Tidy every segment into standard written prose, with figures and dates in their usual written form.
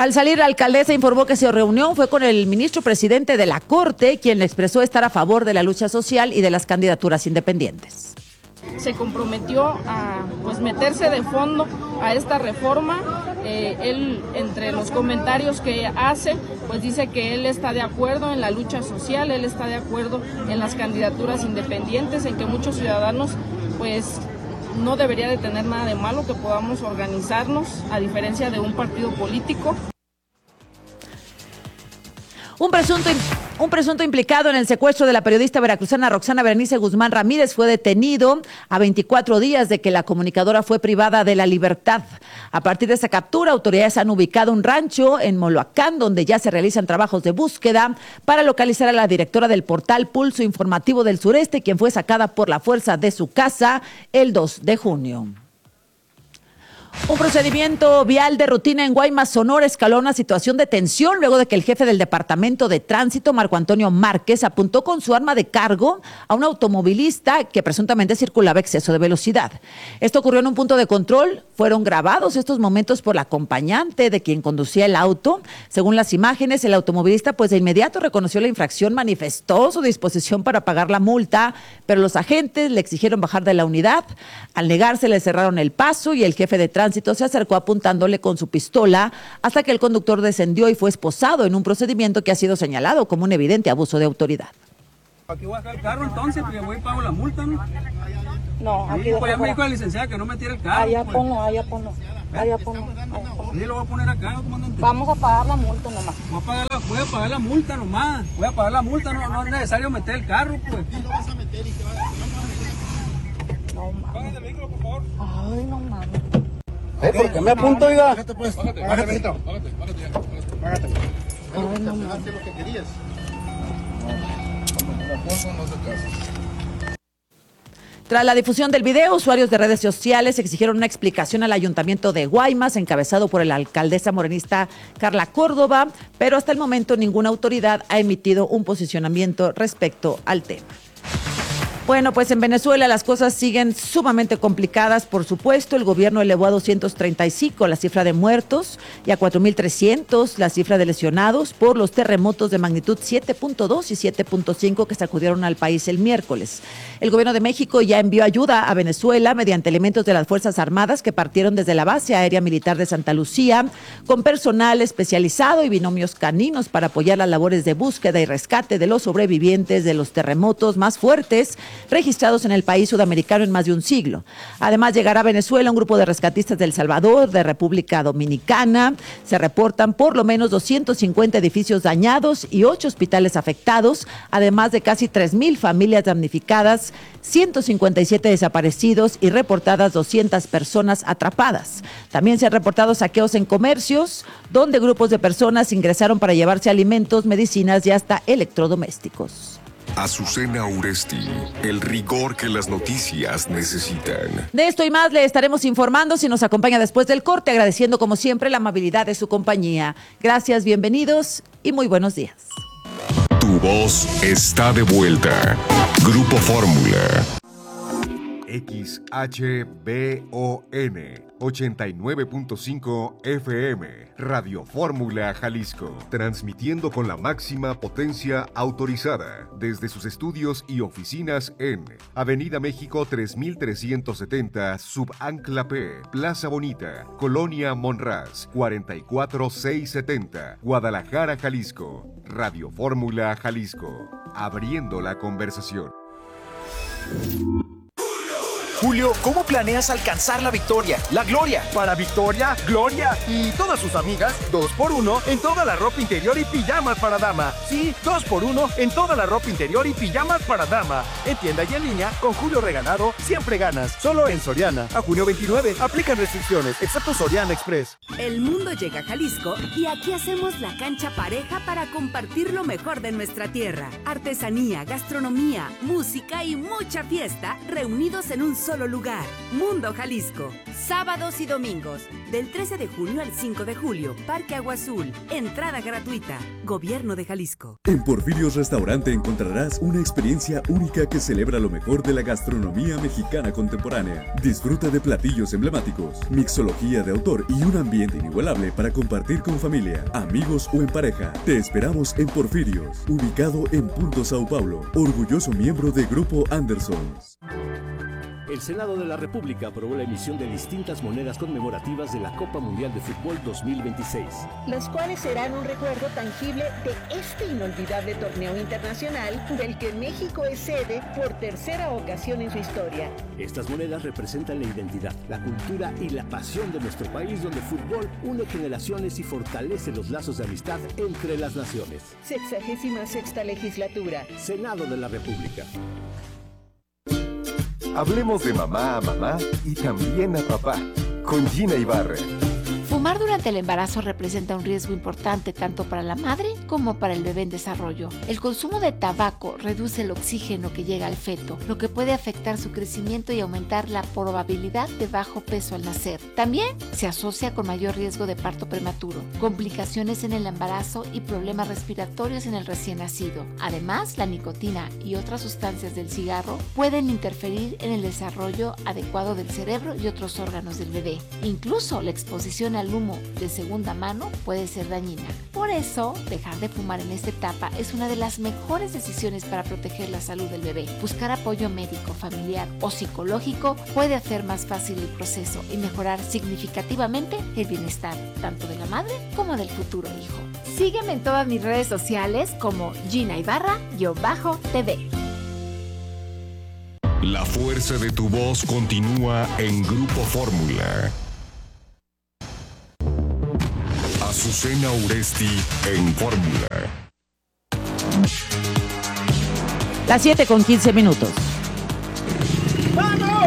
Al salir, la alcaldesa informó que su reunión fue con el ministro presidente de la Corte, quien le expresó estar a favor de la lucha social y de las candidaturas independientes. Se comprometió a meterse de fondo a esta reforma. Él, entre los comentarios que hace, pues dice que él está de acuerdo en la lucha social, él está de acuerdo en las candidaturas independientes, en que muchos ciudadanos pues no debería de tener nada de malo que podamos organizarnos a diferencia de un partido político. Un presunto implicado en el secuestro de la periodista veracruzana Roxana Berenice Guzmán Ramírez fue detenido a 24 días de que la comunicadora fue privada de la libertad. A partir de esa captura, autoridades han ubicado un rancho en Moloacán, donde ya se realizan trabajos de búsqueda para localizar a la directora del portal Pulso Informativo del Sureste, quien fue sacada por la fuerza de su casa el 2 de junio. Un procedimiento vial de rutina en Guaymas, Sonora, escaló una situación de tensión luego de que el jefe del Departamento de Tránsito, Marco Antonio Márquez, apuntó con su arma de cargo a un automovilista que presuntamente circulaba a exceso de velocidad. Esto ocurrió en un punto de control. Fueron grabados estos momentos por la acompañante de quien conducía el auto. Según las imágenes, el automovilista pues de inmediato reconoció la infracción, manifestó su disposición para pagar la multa, pero los agentes le exigieron bajar de la unidad. Al negarse, le cerraron el paso y el jefe de tránsito se acercó apuntándole con su pistola hasta que el conductor descendió y fue esposado en un procedimiento que ha sido señalado como un evidente abuso de autoridad. Aquí voy a dejar el carro entonces, porque voy y pago la multa, ¿no? No, aquí pues ya me dijo la licenciada que no me tire el carro. allá pues. ponlo. Sí, lo voy a poner acá, comandante. Vamos a pagar la multa nomás. Voy a pagar la multa nomás. Voy a pagar la multa, no es necesario meter el carro, pues. ¿Quién lo vas a meter y qué vas a hacer? No mames. Págate el vehículo, por favor. Ay, no mames. ¿Por qué me apunto, oiga? Págate, pues. Págate. Ay, no mames. Lo que querías. Tras la difusión del video, usuarios de redes sociales exigieron una explicación al Ayuntamiento de Guaymas, encabezado por la alcaldesa morenista Carla Córdoba, pero hasta el momento ninguna autoridad ha emitido un posicionamiento respecto al tema. Bueno, pues en Venezuela las cosas siguen sumamente complicadas, por supuesto. El gobierno elevó a 235 la cifra de muertos y a 4.300 la cifra de lesionados por los terremotos de magnitud 7.2 y 7.5 que sacudieron al país el miércoles. El gobierno de México ya envió ayuda a Venezuela mediante elementos de las Fuerzas Armadas que partieron desde la base aérea militar de Santa Lucía, con personal especializado y binomios caninos para apoyar las labores de búsqueda y rescate de los sobrevivientes de los terremotos más fuertes registrados en el país sudamericano en más de un siglo. Además, llegará a Venezuela un grupo de rescatistas de El Salvador, de República Dominicana. Se reportan por lo menos 250 edificios dañados y 8 hospitales afectados, además de casi 3,000 familias damnificadas, 157 desaparecidos y reportadas 200 personas atrapadas. También se han reportado saqueos en comercios, donde grupos de personas ingresaron para llevarse alimentos, medicinas y hasta electrodomésticos. Azucena Uresti, el rigor que las noticias necesitan. De esto y más le estaremos informando si nos acompaña después del corte, agradeciendo como siempre la amabilidad de su compañía. Gracias, bienvenidos y muy buenos días. Tu voz está de vuelta. Grupo Fórmula. XHBON 89.5 FM, Radio Fórmula Jalisco, transmitiendo con la máxima potencia autorizada desde sus estudios y oficinas en Avenida México 3370, Subancla P, Plaza Bonita, Colonia Monraz, 44670, Guadalajara, Jalisco. Radio Fórmula Jalisco, abriendo la conversación. Julio, ¿cómo planeas alcanzar la victoria, la gloria? Para Victoria, Gloria y todas sus amigas, 2x1 en toda la ropa interior y pijamas para dama. Sí, 2x1 en toda la ropa interior y pijamas para dama. En tienda y en línea, con Julio Regalado, siempre ganas. Solo en Soriana. A junio 29, aplican restricciones, excepto Soriana Express. El mundo llega a Jalisco y aquí hacemos la cancha pareja para compartir lo mejor de nuestra tierra. Artesanía, gastronomía, música y mucha fiesta reunidos en un solo solo lugar. Mundo Jalisco. Sábados y domingos. Del 13 de junio al 5 de julio. Parque Agua Azul. Entrada gratuita. Gobierno de Jalisco. En Porfirio's Restaurante encontrarás una experiencia única que celebra lo mejor de la gastronomía mexicana contemporánea. Disfruta de platillos emblemáticos, mixología de autor y un ambiente inigualable para compartir con familia, amigos o en pareja. Te esperamos en Porfirio's, ubicado en Punto Sao Paulo, orgulloso miembro de Grupo Andersons. El Senado de la República aprobó la emisión de distintas monedas conmemorativas de la Copa Mundial de Fútbol 2026. Las cuales serán un recuerdo tangible de este inolvidable torneo internacional del que México es sede por tercera ocasión en su historia. Estas monedas representan la identidad, la cultura y la pasión de nuestro país, donde el fútbol une generaciones y fortalece los lazos de amistad entre las naciones. 66ª legislatura. Senado de la República. Hablemos de mamá a mamá y también a papá, con Gina Ibarra. Fumar durante el embarazo representa un riesgo importante tanto para la madre como para el bebé en desarrollo. El consumo de tabaco reduce el oxígeno que llega al feto, lo que puede afectar su crecimiento y aumentar la probabilidad de bajo peso al nacer. También se asocia con mayor riesgo de parto prematuro, complicaciones en el embarazo y problemas respiratorios en el recién nacido. Además, la nicotina y otras sustancias del cigarro pueden interferir en el desarrollo adecuado del cerebro y otros órganos del bebé. Incluso la exposición al humo de segunda mano puede ser dañina. Por eso, dejar de fumar en esta etapa es una de las mejores decisiones para proteger la salud del bebé. Buscar apoyo médico, familiar o psicológico puede hacer más fácil el proceso y mejorar significativamente el bienestar tanto de la madre como del futuro hijo. Sígueme en todas mis redes sociales como Gina Ibarra-TV. La fuerza de tu voz continúa en Grupo Fórmula. Azucena Uresti en Fórmula. Las 7:15. ¡Vamos!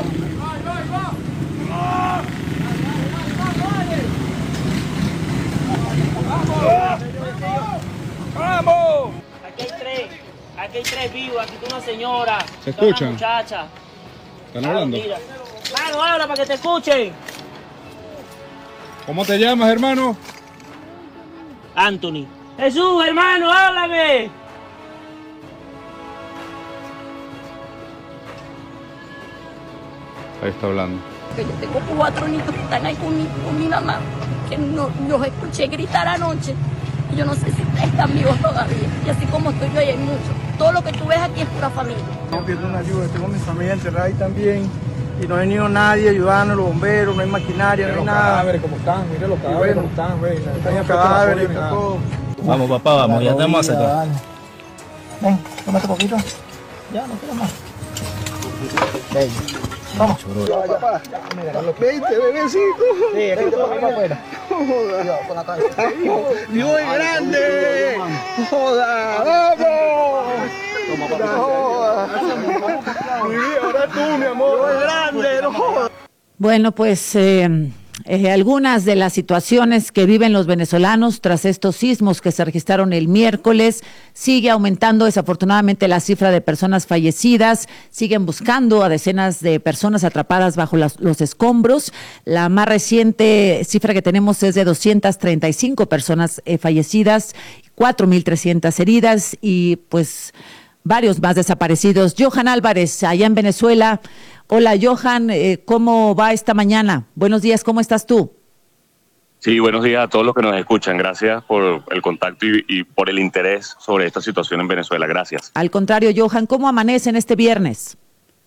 ¡Vamos! Aquí hay tres vivos, aquí está una señora. ¿Se escuchan? Una muchacha. ¿Están hablando? Mira. Mano, habla para que te escuchen. ¿Cómo te llamas, hermano? Anthony. Jesús, hermano, háblame. Ahí está hablando. Yo tengo 4 niños que están ahí con mi mamá, que no, los escuché gritar anoche. Y yo no sé si están vivos todavía. Y así como estoy yo, ahí hay muchos. Todo lo que tú ves aquí es pura familia. No pierdo una ayuda, tengo mi familia enterrada ahí también. Y no ha venido nadie ayudando, los bomberos, no hay maquinaria, no hay nada. Cadáveres, ¿cómo están? Mire los cadáveres, ¿cómo están? Están los cadáveres, está todo. Vamos, papá, vamos, ya estamos acercados. Ven, tómate poquito. Ya, no quiero más. Ven. Vamos. Papá, vente, bebecito. Sí, aquí te pongo afuera. Joda. Con la cabeza. ¡Dios es grande! ¡Joda! ¡Vamos! Toma, papá. ¡Joda! Ahora tú, mi amor. ¡Dios es grande! ¡No jodas! Bueno, pues algunas de las situaciones que viven los venezolanos tras estos sismos que se registraron el miércoles. Sigue aumentando desafortunadamente la cifra de personas fallecidas, siguen buscando a decenas de personas atrapadas bajo los escombros. La más reciente cifra que tenemos es de 235 personas fallecidas, 4,300 heridas y pues varios más desaparecidos. Johan Álvarez, allá en Venezuela. Hola, Johan, ¿cómo va esta mañana? Buenos días, ¿cómo estás tú? Sí, buenos días a todos los que nos escuchan. Gracias por el contacto y por el interés sobre esta situación en Venezuela. Gracias. Al contrario, Johan, ¿cómo amanecen este viernes?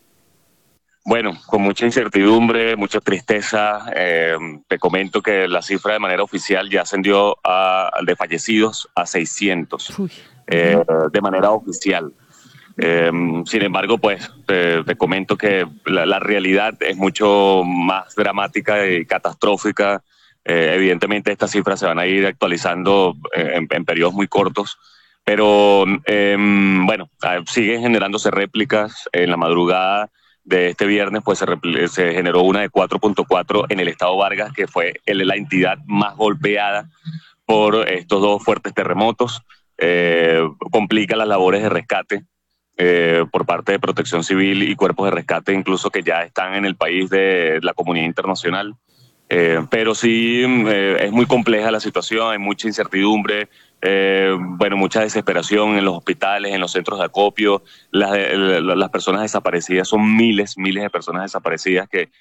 Bueno, con mucha incertidumbre, mucha tristeza. Te comento que la cifra de manera oficial ya ascendió de fallecidos a 600 de manera oficial. Sin embargo, pues te comento que la realidad es mucho más dramática y catastrófica. Evidentemente estas cifras se van a ir actualizando en periodos muy cortos, pero bueno, siguen generándose réplicas. En la madrugada de este viernes pues se generó una de 4.4 en el estado Vargas, que fue la entidad más golpeada por estos dos fuertes terremotos. Complica las labores de rescate. por parte de Protección Civil y cuerpos de rescate, incluso que ya están en el país de la comunidad internacional. Pero sí, es muy compleja la situación, hay mucha incertidumbre, mucha desesperación en los hospitales, en los centros de acopio. Las personas desaparecidas son miles de personas desaparecidas que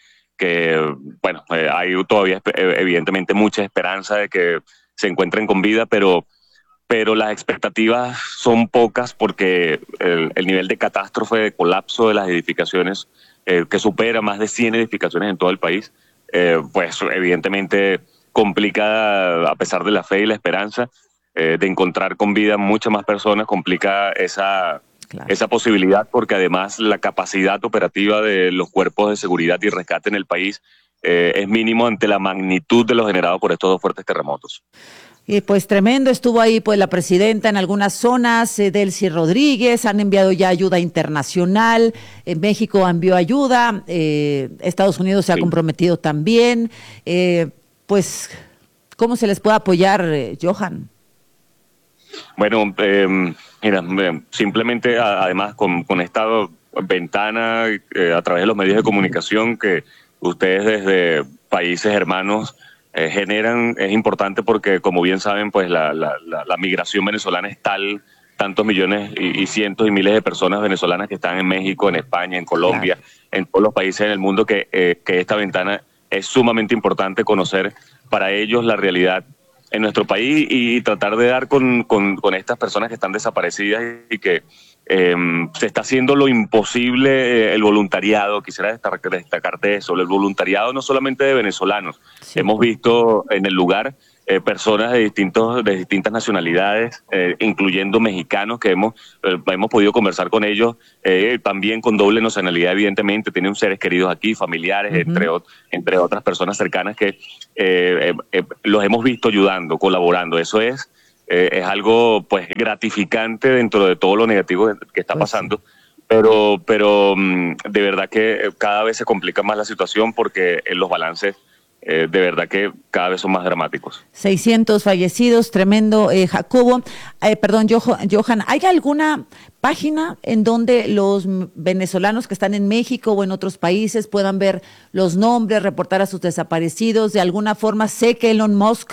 hay todavía evidentemente mucha esperanza de que se encuentren con vida, pero las expectativas son pocas porque el nivel de catástrofe, de colapso de las edificaciones, que supera más de 100 edificaciones en todo el país, pues evidentemente complica, a pesar de la fe y la esperanza, de encontrar con vida muchas más personas, complica esa posibilidad, porque además la capacidad operativa de los cuerpos de seguridad y rescate en el país es mínimo ante la magnitud de lo generado por estos dos fuertes terremotos. Y pues tremendo, estuvo ahí pues la presidenta en algunas zonas, Delcy Rodríguez, han enviado ya ayuda internacional, México envió ayuda, Estados Unidos se ha comprometido también, pues ¿cómo se les puede apoyar, Johan? Bueno, mira, simplemente además con esta ventana a través de los medios de comunicación que ustedes desde países hermanos generan, es importante porque, como bien saben, pues la migración venezolana es tal, tantos millones y cientos y miles de personas venezolanas que están en México, en España, en Colombia, en todos los países en el mundo, que esta ventana es sumamente importante conocer para ellos la realidad en nuestro país y tratar de dar con estas personas que están desaparecidas y que se está haciendo lo imposible. El voluntariado, quisiera destacarte eso, el voluntariado no solamente de venezolanos, hemos visto en el lugar personas de distintas nacionalidades, incluyendo mexicanos que hemos podido conversar con ellos, también con doble nacionalidad, evidentemente, tienen seres queridos aquí, familiares, entre otras personas cercanas que los hemos visto ayudando, colaborando. Eso es algo pues gratificante dentro de todo lo negativo que está pasando, pero de verdad que cada vez se complica más la situación porque los balances de verdad que cada vez son más dramáticos. 600 fallecidos, tremendo, Jacobo. Johan, ¿hay alguna página en donde los venezolanos que están en México o en otros países puedan ver los nombres, reportar a sus desaparecidos? De alguna forma, sé que Elon Musk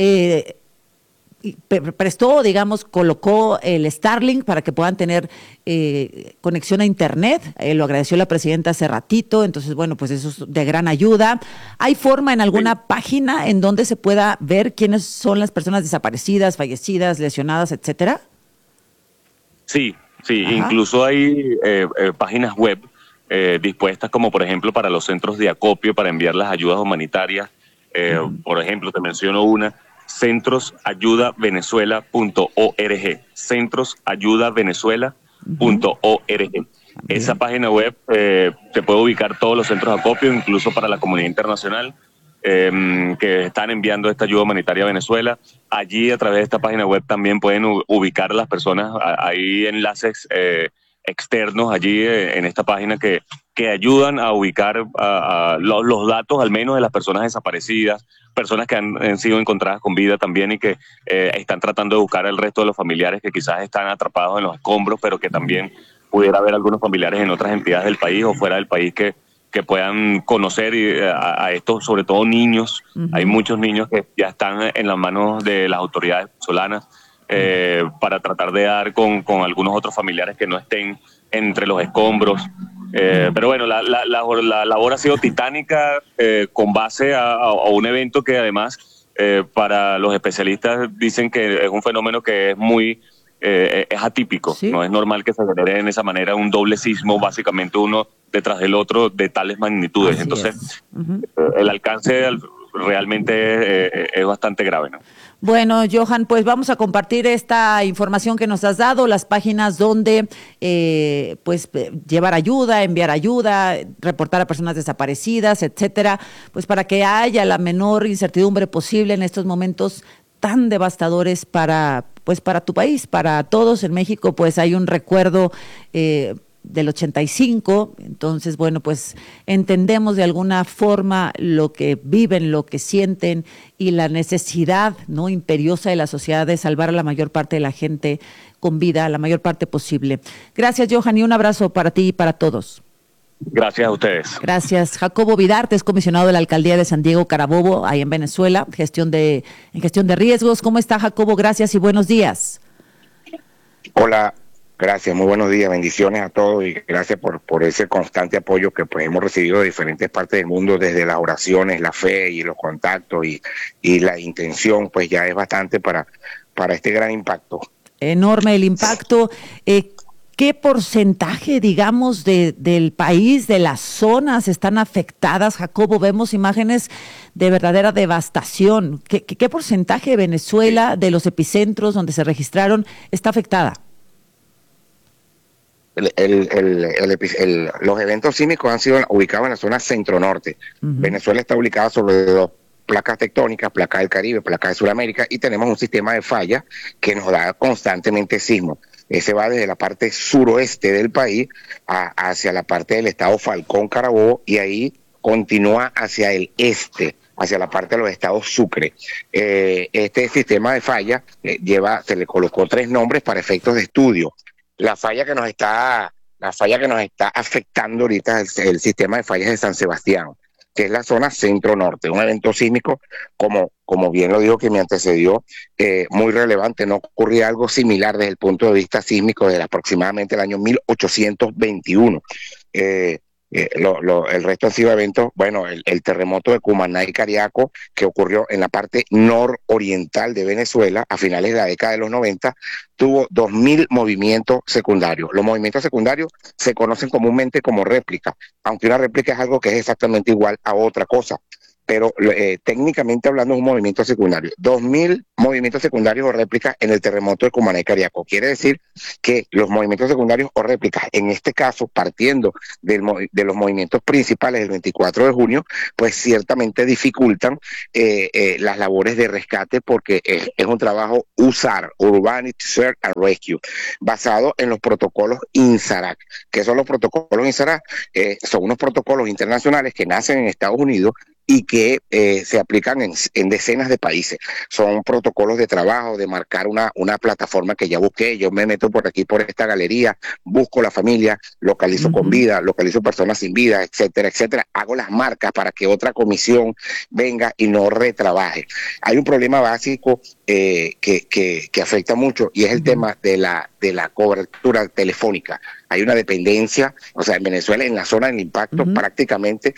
prestó, digamos, colocó el Starlink para que puedan tener conexión a internet, lo agradeció la presidenta hace ratito, entonces bueno, pues eso es de gran ayuda. ¿Hay forma en alguna página en donde se pueda ver quiénes son las personas desaparecidas, fallecidas, lesionadas, etcétera? Sí, incluso hay páginas web dispuestas, como por ejemplo para los centros de acopio para enviar las ayudas humanitarias. Por ejemplo, te menciono una: centrosayudavenezuela.org, centrosayudavenezuela.org. Esa página web te puede ubicar todos los centros de acopio, incluso para la comunidad internacional que están enviando esta ayuda humanitaria a Venezuela. Allí, a través de esta página web, también pueden ubicar a las personas. Hay enlaces externos allí en esta página que ayudan a ubicar los datos, al menos, de las personas desaparecidas, personas que han sido encontradas con vida también y que están tratando de buscar al resto de los familiares que quizás están atrapados en los escombros, pero que también pudiera haber algunos familiares en otras entidades del país o fuera del país que puedan conocer a estos, sobre todo niños. Hay muchos niños que ya están en las manos de las autoridades venezolanas para tratar de dar con algunos otros familiares que no estén entre los escombros. Pero bueno, la labor ha sido titánica con base a un evento que además para los especialistas dicen que es un fenómeno que es muy es atípico. No es normal que se genere en esa manera un doble sismo, básicamente uno detrás del otro, de tales magnitudes. Así entonces el alcance realmente es bastante grave, ¿no? Bueno, Johan, pues vamos a compartir esta información que nos has dado, las páginas donde llevar ayuda, enviar ayuda, reportar a personas desaparecidas, etcétera, pues para que haya la menor incertidumbre posible en estos momentos tan devastadores para tu país, para todos en México. Pues hay un recuerdo del 85, entonces, bueno, pues entendemos de alguna forma lo que viven, lo que sienten y la necesidad, ¿no?, imperiosa de la sociedad de salvar a la mayor parte de la gente con vida, a la mayor parte posible. Gracias, Johan, y un abrazo para ti y para todos. Gracias a ustedes. Gracias. Jacobo Vidarte es comisionado de la Alcaldía de San Diego Carabobo, ahí en Venezuela, en gestión de riesgos. ¿Cómo está, Jacobo? Gracias y buenos días. Hola, gracias, muy buenos días, bendiciones a todos y gracias por ese constante apoyo que pues hemos recibido de diferentes partes del mundo, desde las oraciones, la fe y los contactos y la intención, pues ya es bastante para este gran impacto. Enorme el impacto. ¿Qué porcentaje, digamos, del país, de las zonas están afectadas, Jacobo? Vemos imágenes de verdadera devastación. ¿Qué porcentaje de Venezuela, de los epicentros donde se registraron, está afectada? Los eventos sísmicos han sido ubicados en la zona centro-norte. Venezuela está ubicada sobre dos placas tectónicas, placa del Caribe, placa de Sudamérica, y tenemos un sistema de falla que nos da constantemente sismos. Ese va desde la parte suroeste del país hacia la parte del estado Falcón, Carabobo, y ahí continúa hacia el este, hacia la parte de los estados Sucre. Este sistema de falla se le colocó 3 nombres para efectos de estudio. La falla que nos está afectando ahorita es el sistema de fallas de San Sebastián, que es la zona centro-norte, un evento sísmico, como bien lo dijo que me antecedió, muy relevante. No ocurría algo similar desde el punto de vista sísmico desde aproximadamente el año 1821. El resto han sido eventos, bueno, el terremoto de Cumaná y Cariaco, que ocurrió en la parte nororiental de Venezuela a finales de la década de los 90, tuvo 2.000 movimientos secundarios. Los movimientos secundarios se conocen comúnmente como réplica, aunque una réplica es algo que es exactamente igual a otra cosa, pero técnicamente hablando es un movimiento secundario. 2.000 movimientos secundarios o réplicas en el terremoto de Cumaná y Cariaco. Quiere decir que los movimientos secundarios o réplicas, en este caso, partiendo de los movimientos principales del 24 de junio, pues ciertamente dificultan las labores de rescate, porque es un trabajo USAR, Urban Search and Rescue, basado en los protocolos INSARAC. ¿Qué son los protocolos INSARAC? Son unos protocolos internacionales que nacen en Estados Unidos y que se aplican en decenas de países. Son protocolos de trabajo, de marcar una plataforma que ya busqué. Yo me meto por aquí, por esta galería, busco la familia, localizo con vida, localizo personas sin vida, etcétera, etcétera. Hago las marcas para que otra comisión venga y no retrabaje. Hay un problema básico que afecta mucho, y es el tema de la cobertura telefónica. Hay una dependencia, o sea, en Venezuela, en la zona del impacto, prácticamente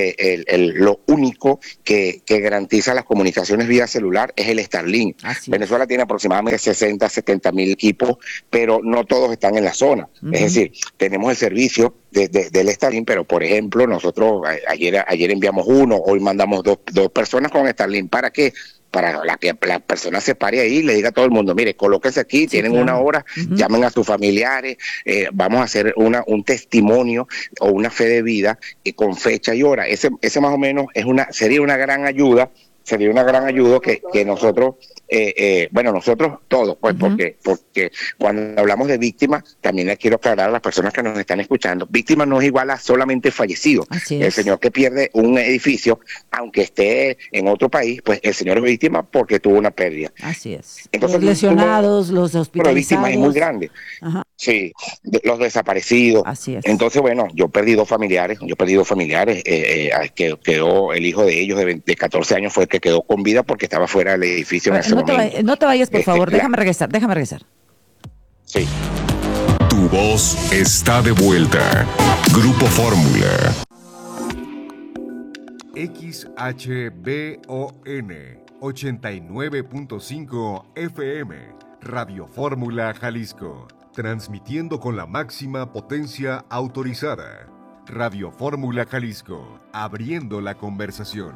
lo único que garantiza las comunicaciones vía celular es el Starlink. Venezuela tiene aproximadamente 60, 70 mil equipos, pero no todos están en la zona. Es decir, tenemos el servicio del Starlink, pero por ejemplo, nosotros ayer enviamos uno, hoy mandamos dos personas con Starlink. ¿Para qué? Para que la persona se pare ahí y le diga a todo el mundo, mire, colóquense aquí, tienen una hora, llamen a sus familiares, vamos a hacer un testimonio o una fe de vida con fecha y hora. Ese más o menos sería una gran ayuda. Sería una gran ayuda que nosotros, nosotros todos, pues, porque cuando hablamos de víctimas, también les quiero aclarar a las personas que nos están escuchando, víctima no es igual a solamente fallecido. El señor que pierde un edificio, aunque esté en otro país, pues el señor es víctima porque tuvo una pérdida. Así es. Entonces, los lesionados, los hospitalizados. Pero víctima es muy grande. Sí, los desaparecidos. Así es. Entonces, bueno, yo perdí dos familiares, que quedó el hijo de ellos de 14 años, fue el que quedó con vida porque estaba fuera del edificio en ese momento. No te vayas, por favor, déjame regresar. Sí. Tu voz está de vuelta. Grupo Fórmula. XHBON 89.5 FM, Radio Fórmula Jalisco, transmitiendo con la máxima potencia autorizada. Radio Fórmula Jalisco, abriendo la conversación.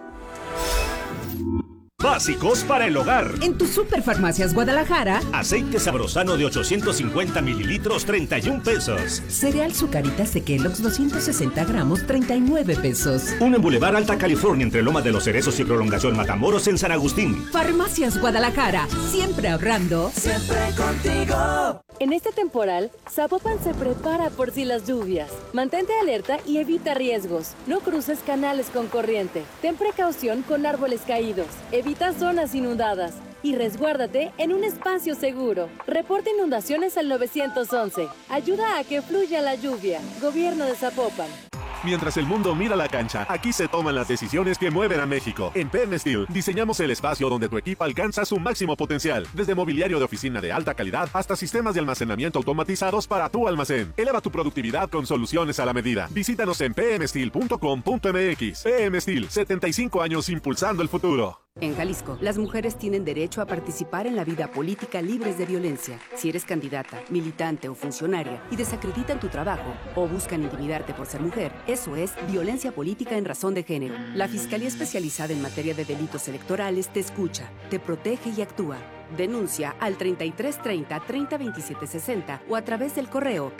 Básicos para el hogar. En tu Superfarmacias Guadalajara. Aceite Sabrosano de 850 mililitros, 31 pesos. Cereal Zucaritas de Kellogg's 260 gramos, 39 pesos. Uno en Boulevard Alta California, entre Loma de los Cerezos y Prolongación Matamoros en San Agustín. Farmacias Guadalajara, siempre ahorrando. Siempre contigo. En este temporal, Zapopan se prepara por si las lluvias. Mantente alerta y evita riesgos. No cruces canales con corriente. Ten precaución con árboles caídos. Evita zonas inundadas. Y resguárdate en un espacio seguro. Reporta inundaciones al 911. Ayuda a que fluya la lluvia. Gobierno de Zapopan. Mientras el mundo mira la cancha, aquí se toman las decisiones que mueven a México. En PM Steel diseñamos el espacio donde tu equipo alcanza su máximo potencial. Desde mobiliario de oficina de alta calidad hasta sistemas de almacenamiento automatizados para tu almacén. Eleva tu productividad con soluciones a la medida. Visítanos en pmsteel.com.mx. PM Steel, 75 años impulsando el futuro. En Jalisco, las mujeres tienen derecho a participar en la vida política libres de violencia. Si eres candidata, militante o funcionaria y desacreditan tu trabajo o buscan intimidarte por ser mujer, eso es violencia política en razón de género. La Fiscalía Especializada en Materia de Delitos Electorales te escucha, te protege y actúa. Denuncia al 3330-302760 o a través del correo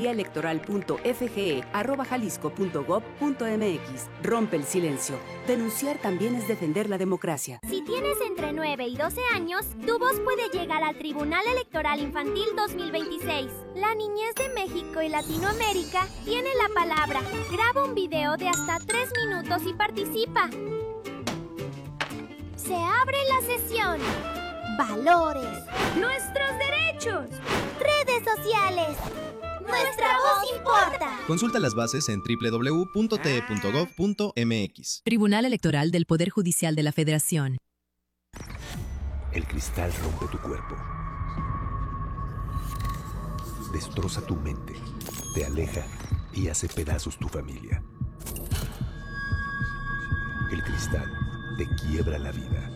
fiscaliaelectoral.fge@jalisco.gov.mx. Rompe el silencio. Denunciar también es defender la democracia. Si tienes entre 9 y 12 años, tu voz puede llegar al Tribunal Electoral Infantil 2026. La niñez de México y Latinoamérica tiene la palabra. Graba un video de hasta 3 minutos y participa. Se abre la sesión. Valores. Nuestros derechos. Redes sociales. Nuestra voz importa. Consulta las bases en www.te.gov.mx. Tribunal Electoral del Poder Judicial de la Federación. El cristal rompe tu cuerpo. Destroza tu mente. Te aleja y hace pedazos tu familia. El cristal te quiebra la vida.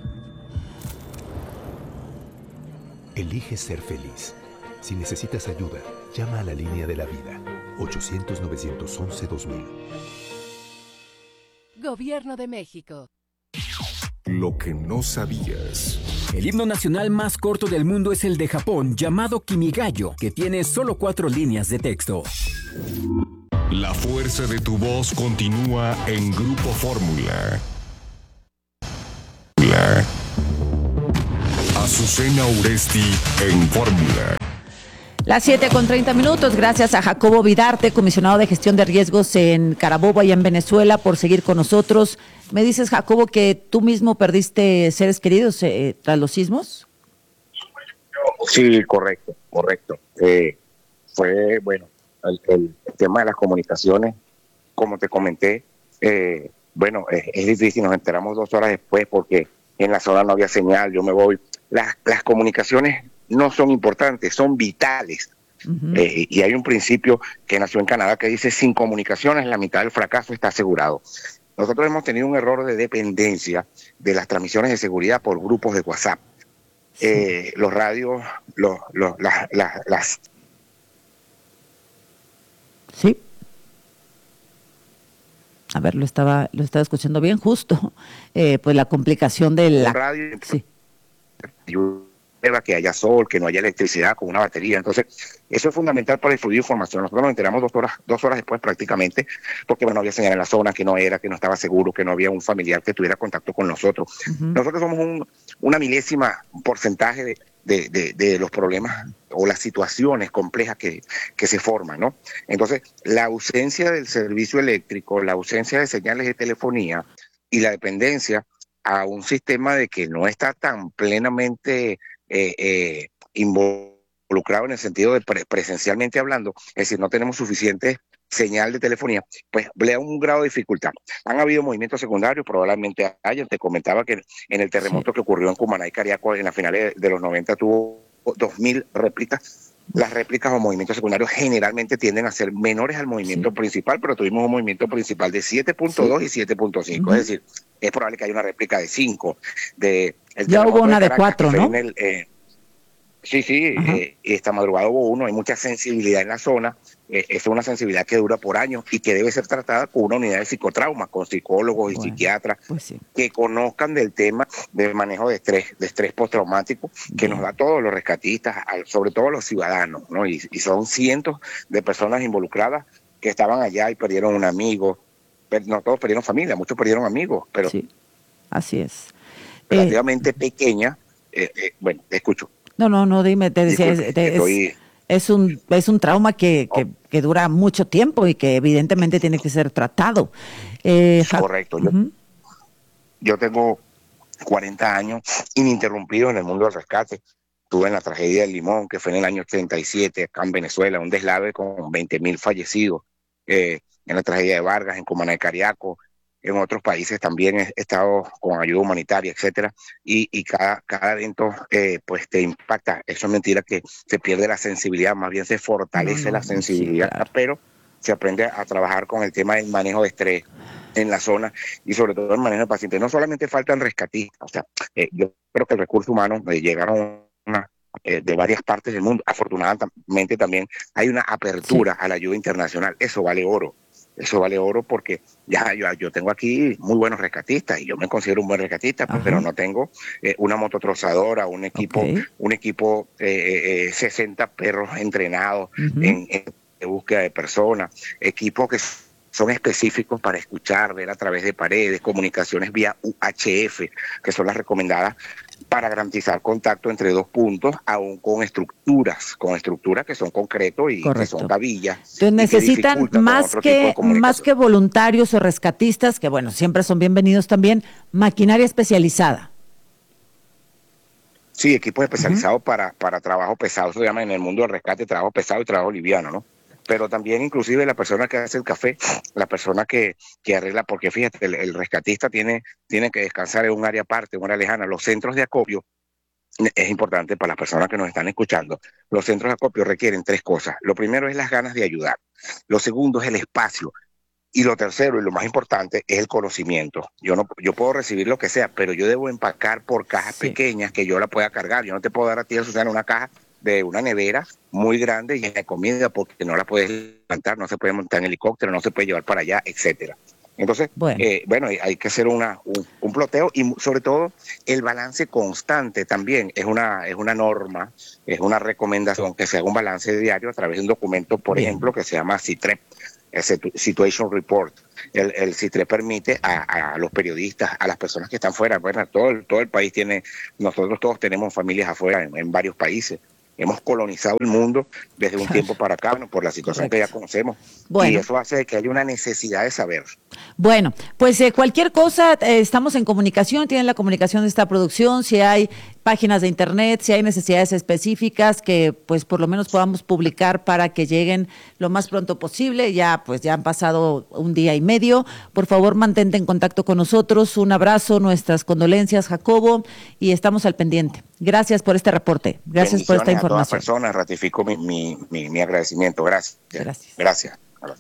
Elige ser feliz. Si necesitas ayuda, llama a la línea de la vida. 800-911-2000. Gobierno de México. Lo que no sabías. El himno nacional más corto del mundo es el de Japón, llamado Kimigayo, que tiene solo 4 líneas de texto. La fuerza de tu voz continúa en Grupo Fórmula. Azucena Uresti en Fórmula. Las 7:30. Gracias a Jacobo Vidarte, comisionado de gestión de riesgos en Carabobo, allá en Venezuela, por seguir con nosotros. Me dices, Jacobo, que tú mismo perdiste seres queridos tras los sismos. Sí, correcto. Fue, bueno, el tema de las comunicaciones, como te comenté, bueno, es difícil, nos enteramos 2 horas después porque en la zona no había señal, yo me voy. Las comunicaciones no son importantes, son vitales. Uh-huh. Y hay un principio que nació en Canadá que dice: sin comunicaciones la mitad del fracaso está asegurado. Nosotros hemos tenido un error de dependencia de las transmisiones de seguridad por grupos de WhatsApp. Sí. Los radios, las... Sí. A ver, lo estaba escuchando bien, justo. Pues la complicación de la... radio, sí. Que haya sol, que no haya electricidad con una batería. Entonces, eso es fundamental para difundir información. Nosotros nos enteramos 2 horas después prácticamente, porque bueno, había señal en la zona que no estaba seguro, que no había un familiar que tuviera contacto con nosotros. Uh-huh. Nosotros somos una milésima porcentaje de los problemas o las situaciones complejas que se forman, ¿no? Entonces, la ausencia del servicio eléctrico, la ausencia de señales de telefonía y la dependencia a un sistema de que no está tan plenamente involucrado en el sentido de presencialmente hablando, es decir, no tenemos suficiente señal de telefonía, pues le da un grado de dificultad. Han habido movimientos secundarios, probablemente hayan. Te comentaba que en el terremoto que ocurrió en Cumaná y Cariaco en las finales de los 90 tuvo 2.000 réplicas. Las réplicas o movimientos secundarios generalmente tienden a ser menores al movimiento principal, pero tuvimos un movimiento principal de 7.2 y 7.5, uh-huh. Es decir, es probable que haya una réplica de 5. Ya hubo una de 4, ¿no? Sí, esta madrugada hubo uno. Hay mucha sensibilidad en la zona. Es una sensibilidad que dura por años y que debe ser tratada con una unidad de psicotrauma, con psicólogos y psiquiatras que conozcan del tema del manejo de estrés postraumático, que nos da todos los rescatistas, sobre todo los ciudadanos, ¿no? Y son cientos de personas involucradas que estaban allá y perdieron un amigo. No todos perdieron familia, muchos perdieron amigos, pero sí, así es. Relativamente pequeña. Bueno, te escucho. No, dime, te decía, Es un trauma que dura mucho tiempo y que evidentemente tiene que ser tratado. Correcto. Yo tengo 40 años ininterrumpidos en el mundo del rescate. Estuve en la tragedia del Limón, que fue en el año 87, acá en Venezuela, un deslave con 20.000 fallecidos. En la tragedia de Vargas, en Cumaná y Cariaco, en otros países también he estado con ayuda humanitaria, etcétera, y cada evento pues te impacta. Eso es mentira que se pierde la sensibilidad, más bien se fortalece la sensibilidad, sí, claro. Pero se aprende a trabajar con el tema del manejo de estrés en la zona y sobre todo el manejo de pacientes. No solamente faltan rescatistas, o sea, yo creo que el recurso humano llegaron de varias partes del mundo. Afortunadamente también hay una apertura a la ayuda internacional. Eso vale oro. Eso vale oro porque yo tengo aquí muy buenos rescatistas y yo me considero un buen rescatista, pero no tengo una mototrozadora, un equipo 60 perros entrenados en búsqueda de personas, equipos que son específicos para escuchar, ver a través de paredes, comunicaciones vía UHF, que son las recomendadas para garantizar contacto entre dos puntos, aún con estructuras que son concretos y que son cabillas. Entonces necesitan más que voluntarios o rescatistas, que bueno, siempre son bienvenidos también, maquinaria especializada. Sí, equipos especializados para trabajo pesado, eso se llama en el mundo del rescate trabajo pesado y trabajo liviano, ¿no? Pero también inclusive la persona que hace el café, la persona que arregla, porque fíjate, el rescatista tiene que descansar en un área aparte, un área lejana. Los centros de acopio, es importante para las personas que nos están escuchando, los centros de acopio requieren 3 cosas. Lo primero es las ganas de ayudar, lo segundo es el espacio, y lo tercero y lo más importante es el conocimiento. Yo puedo recibir lo que sea, pero yo debo empacar por cajas pequeñas que yo la pueda cargar. Yo no te puedo dar a ti, Susana, una caja de una nevera muy grande llena de comida porque no la puedes levantar, no se puede montar en helicóptero, no se puede llevar para allá, etcétera. Entonces, bueno, hay que hacer un ploteo y sobre todo el balance constante también es una norma, es una recomendación que se haga un balance diario a través de un documento, por ejemplo, que se llama CITREP, el Situation Report. El CITREP permite a los periodistas, a las personas que están fuera, bueno, todo el país nosotros todos tenemos familias afuera en varios países. Hemos colonizado el mundo desde un tiempo para acá, bueno, por la situación que ya conocemos. Y eso hace que haya una necesidad de saber. Bueno, pues cualquier cosa, estamos en comunicación, tienen la comunicación de esta producción, si hay páginas de internet, si hay necesidades específicas que pues por lo menos podamos publicar para que lleguen lo más pronto posible. Ya han pasado un día y medio. Por favor, mantente en contacto con nosotros. Un abrazo, nuestras condolencias, Jacobo, y estamos al pendiente. Gracias por este reporte. Gracias por esta información. A todas personas, ratifico mi agradecimiento. Gracias.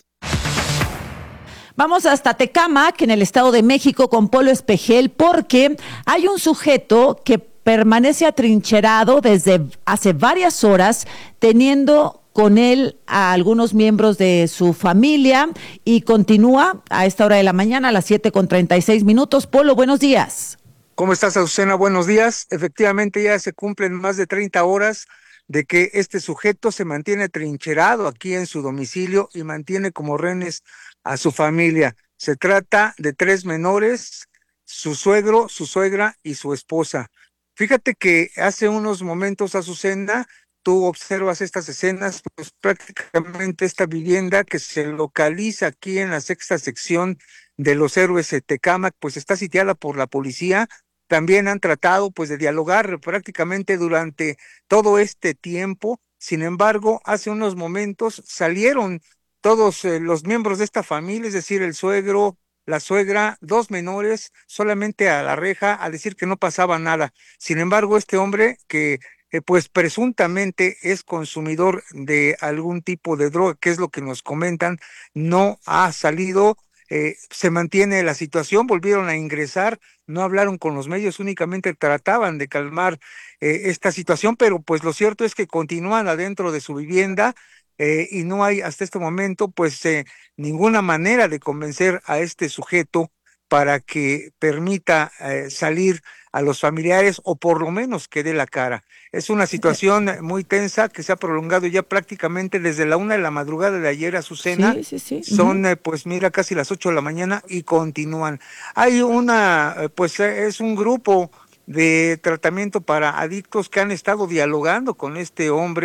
Vamos hasta Tecámac, en el Estado de México, con Polo Espejel, porque hay un sujeto que permanece atrincherado desde hace varias horas, teniendo con él a algunos miembros de su familia, y continúa a esta hora de la mañana, a las 7:36. Polo, buenos días. ¿Cómo estás, Azucena? Buenos días. Efectivamente, ya se cumplen más de 30 horas de que este sujeto se mantiene trincherado aquí en su domicilio y mantiene como rehenes a su familia. Se trata de 3 menores, su suegro, su suegra y su esposa. Fíjate que hace unos momentos, Azucena, tú observas estas escenas, pues prácticamente esta vivienda que se localiza aquí en la 6ª sección de Los Héroes de Tecámac, pues está sitiada por la policía. También han tratado pues de dialogar prácticamente durante todo este tiempo. Sin embargo, hace unos momentos salieron todos los miembros de esta familia, es decir, el suegro, la suegra, 2 menores, solamente a la reja, a decir que no pasaba nada. Sin embargo, este hombre que pues presuntamente es consumidor de algún tipo de droga, que es lo que nos comentan, no ha salido. Se mantiene la situación, volvieron a ingresar, no hablaron con los medios, únicamente trataban de calmar esta situación, pero pues lo cierto es que continúan adentro de su vivienda y no hay hasta este momento pues ninguna manera de convencer a este sujeto para que permita salir a los familiares o por lo menos que dé la cara. Es una situación muy tensa que se ha prolongado ya prácticamente desde la 1 de la madrugada de ayer, Azucena. Sí. Son pues mira casi las 8 de la mañana y continúan. Hay es un grupo de tratamiento para adictos que han estado dialogando con este hombre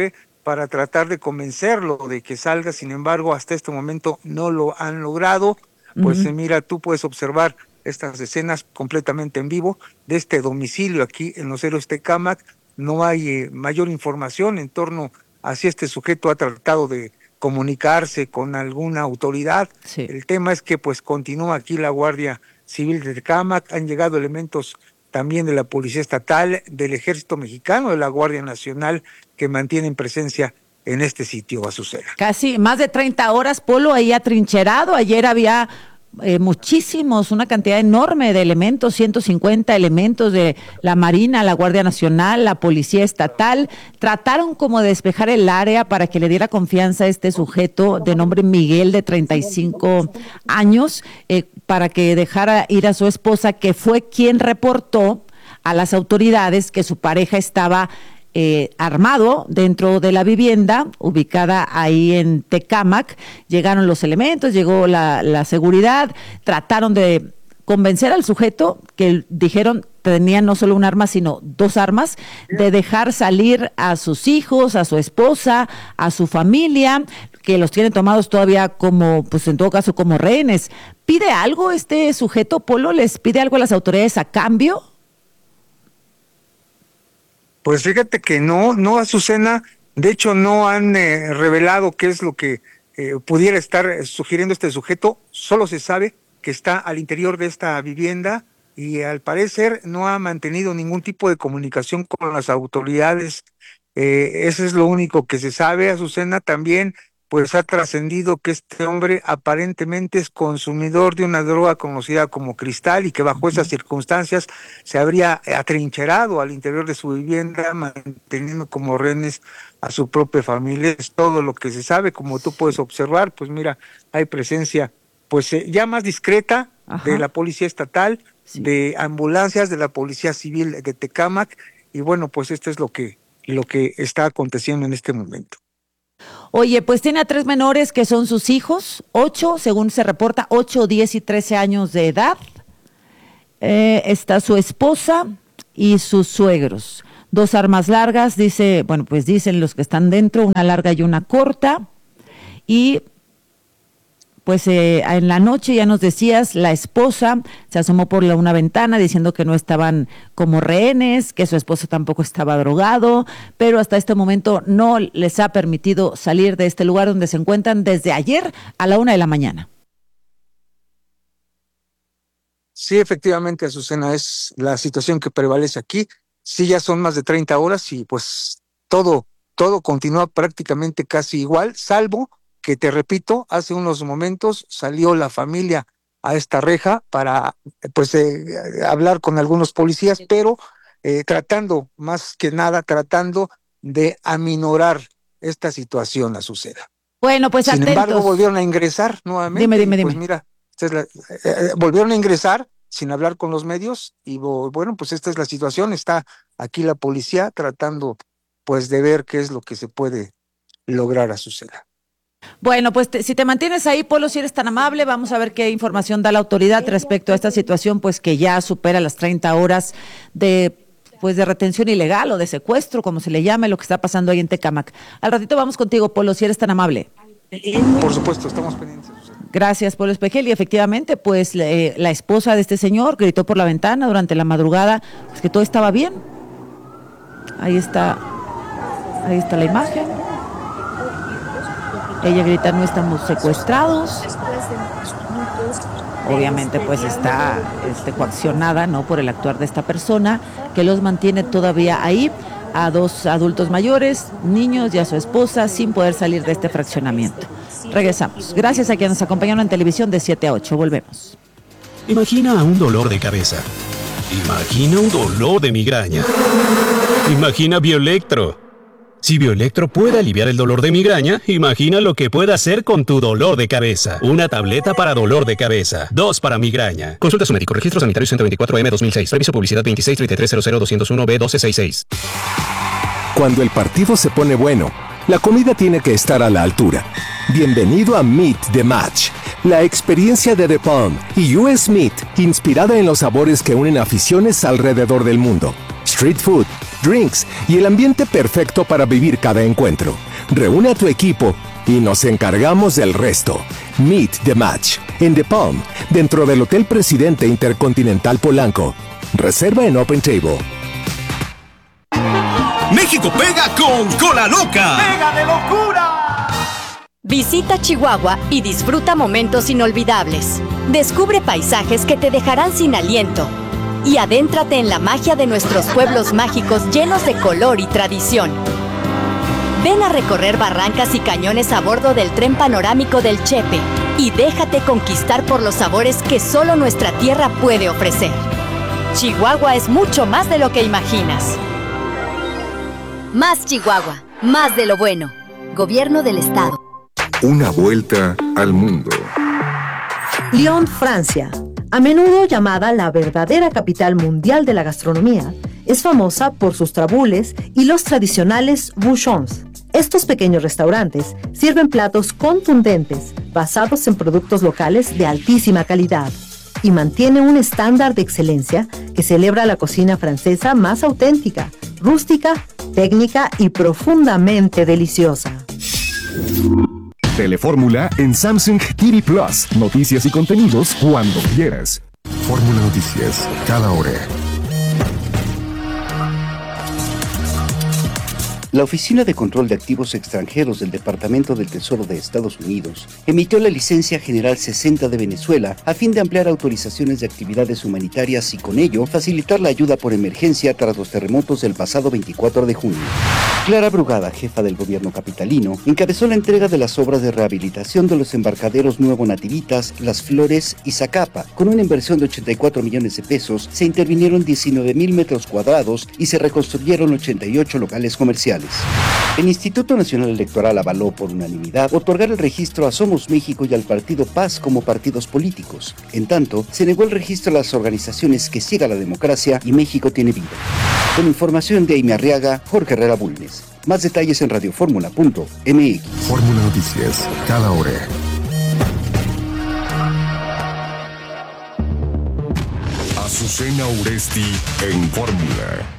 para tratar de convencerlo de que salga. Sin embargo, hasta este momento no lo han logrado. Pues mira, tú puedes observar estas escenas completamente en vivo de este domicilio aquí en Los Héroes Tecámac. No hay mayor información en torno a si este sujeto ha tratado de comunicarse con alguna autoridad. Sí. El tema es que pues continúa aquí la Guardia Civil de Tecámac, han llegado elementos también de la Policía Estatal, del Ejército Mexicano, de la Guardia Nacional, que mantienen presencia en este sitio, Azucena. Casi más de 30 horas, Polo, ahí atrincherado. Ayer había muchísimos, una cantidad enorme de elementos, 150 elementos de la Marina, la Guardia Nacional, la Policía Estatal. Trataron como de despejar el área para que le diera confianza a este sujeto de nombre Miguel, de 35 años, para que dejara ir a su esposa, que fue quien reportó a las autoridades que su pareja estaba armado dentro de la vivienda ubicada ahí en Tecámac. Llegaron los elementos, llegó la seguridad, trataron de convencer al sujeto, que dijeron tenía no solo un arma sino 2 armas, de dejar salir a sus hijos, a su esposa, a su familia, que los tienen tomados todavía como, pues en todo caso como rehenes. ¿Pide algo este sujeto, Polo? ¿Les pide algo a las autoridades a cambio? Pues fíjate que no, Azucena. De hecho, no han revelado qué es lo que pudiera estar sugiriendo este sujeto. Solo se sabe que está al interior de esta vivienda y al parecer no ha mantenido ningún tipo de comunicación con las autoridades. Eso es lo único que se sabe, Azucena. También pues ha trascendido que este hombre aparentemente es consumidor de una droga conocida como cristal y que bajo esas circunstancias se habría atrincherado al interior de su vivienda, manteniendo como rehenes a su propia familia. Es todo lo que se sabe. Como tú puedes observar, pues mira, hay presencia pues ya más discreta de la Policía Estatal, de ambulancias de la Policía Civil de Tecámac, y bueno, pues esto es lo que está aconteciendo en este momento. Oye, pues tiene a 3 menores que son sus hijos, 8, según se reporta, 8, 10 y 13 años de edad. Está su esposa y sus suegros. 2 armas largas, dicen los que están dentro, una larga y una corta. Y pues en la noche, ya nos decías, la esposa se asomó por una ventana diciendo que no estaban como rehenes, que su esposo tampoco estaba drogado, pero hasta este momento no les ha permitido salir de este lugar donde se encuentran desde ayer a la 1 de la mañana. Sí, efectivamente, Azucena, es la situación que prevalece aquí. Sí, ya son más de 30 horas y pues todo continúa prácticamente casi igual, salvo que, te repito, hace unos momentos salió la familia a esta reja para hablar con algunos policías, pero tratando de aminorar esta situación, Azucena. Bueno, pues sin atentos. embargo, volvieron a ingresar nuevamente. Dime. Pues mira, volvieron a ingresar sin hablar con los medios y bueno, pues esta es la situación. Está aquí la policía tratando pues de ver qué es lo que se puede lograr, Azucena. Bueno, pues si te mantienes ahí, Polo, si eres tan amable, vamos a ver qué información da la autoridad respecto a esta situación, pues que ya supera las 30 horas de retención ilegal o de secuestro, como se le llame, lo que está pasando ahí en Tecámac. Al ratito vamos contigo, Polo, si eres tan amable. Por supuesto, estamos pendientes. Gracias, Polo Espejel. Y efectivamente, pues la esposa de este señor gritó por la ventana durante la madrugada pues, que todo estaba bien. Ahí está la imagen. Ella grita, no estamos secuestrados. Obviamente pues está coaccionada, ¿no?, por el actuar de esta persona que los mantiene todavía ahí, a 2 adultos mayores, niños y a su esposa sin poder salir de este fraccionamiento. Regresamos. Gracias a quienes nos acompañaron en televisión de 7 a 8. Volvemos. Imagina un dolor de cabeza. Imagina un dolor de migraña. Imagina Bioelectro. Si Bioelectro puede aliviar el dolor de migraña, imagina lo que puede hacer con tu dolor de cabeza. Una tableta para dolor de cabeza, 2 para migraña. Consulta a su médico. Registro sanitario 124M-2006. Reviso publicidad 2633000201B1266. Cuando el partido se pone bueno, la comida tiene que estar a la altura. Bienvenido a Meet the Match, la experiencia de The Palm y US Meat, inspirada en los sabores que unen aficiones alrededor del mundo. street food, drinks y el ambiente perfecto para vivir cada encuentro. Reúne a tu equipo y nos encargamos del resto. Meet the Match en The Palm, dentro del Hotel Presidente Intercontinental Polanco. Reserva en Open Table. México pega con Cola Loca. ¡Pega de locura! Visita Chihuahua y disfruta momentos inolvidables. Descubre paisajes que te dejarán sin aliento. Y adéntrate en la magia de nuestros pueblos mágicos llenos de color y tradición. Ven a recorrer barrancas y cañones a bordo del tren panorámico del Chepe y déjate conquistar por los sabores que solo nuestra tierra puede ofrecer. Chihuahua es mucho más de lo que imaginas. Más Chihuahua, más de lo bueno. Gobierno del Estado. Una vuelta al mundo. Lyon, Francia, a menudo llamada la verdadera capital mundial de la gastronomía, es famosa por sus trabules y los tradicionales bouchons. Estos pequeños restaurantes sirven platos contundentes basados en productos locales de altísima calidad y mantiene un estándar de excelencia que celebra la cocina francesa más auténtica, rústica, técnica y profundamente deliciosa. Telefórmula en Samsung TV Plus. Noticias y contenidos cuando quieras. Fórmula Noticias, cada hora. La Oficina de Control de Activos Extranjeros del Departamento del Tesoro de Estados Unidos emitió la Licencia General 60 de Venezuela a fin de ampliar autorizaciones de actividades humanitarias y con ello facilitar la ayuda por emergencia tras los terremotos del pasado 24 de junio. Clara Brugada, jefa del gobierno capitalino, encabezó la entrega de las obras de rehabilitación de los embarcaderos Nuevo Nativitas, Las Flores y Zacapa. Con una inversión de 84 millones de pesos, se intervinieron 19,000 metros cuadrados y se reconstruyeron 88 locales comerciales. El Instituto Nacional Electoral avaló por unanimidad otorgar el registro a Somos México y al Partido Paz como partidos políticos. En tanto, se negó el registro a las organizaciones que siga la democracia y México tiene vida. Con información de Amy Arriaga, Jorge Herrera Bulnes. Más detalles en radioformula.mx. Fórmula Noticias, cada hora. Azucena Uresti en Fórmula.